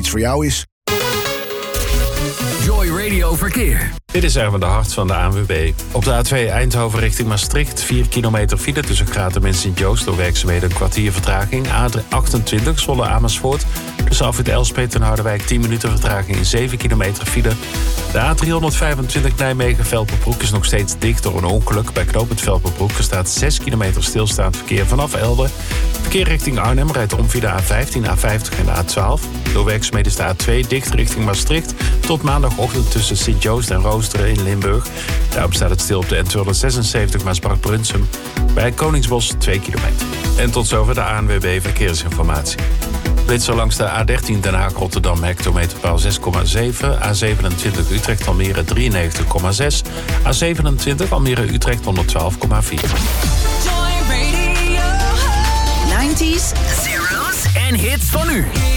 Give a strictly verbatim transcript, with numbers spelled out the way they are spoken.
iets voor jou is. Joy Radio Verkeer. Dit is Erwin de Hart van de A N W B. Op de A twee Eindhoven richting Maastricht. vier kilometer file tussen Gratum en Sint-Joost. Door werkzaamheden een kwartier vertraging. A achtentwintig Zwolle Amersfoort. Tussen Afrit Elspet en Harderwijk tien minuten vertraging in zeven kilometer file. De A driehonderdvijfentwintig Nijmegen-Velperbroek is nog steeds dicht door een ongeluk. Bij knooppunt Velperbroek er staat zes kilometer stilstaand verkeer vanaf Elden. Verkeer richting Arnhem rijdt om via de A vijftien, A vijftig en de A twaalf. Door werkzaamheden is de A twee dicht richting Maastricht. Tot maandagochtend tussen Sint-Joost en Roosteren in Limburg. Daarop staat het stil op de N tweehonderdzesenzeventig Maasbracht-Brunsum. Bij Koningsbos twee kilometer. En tot zover de A N W B Verkeersinformatie. Blitzer langs de A dertien Den Haag-Rotterdam, hectometerpaal zes komma zeven. A zevenentwintig Utrecht-Almere drieënnegentig komma zes. A zevenentwintig Almere-Utrecht honderdtwaalf komma vier. Joy Radio. nineties, zeros en hits van nu.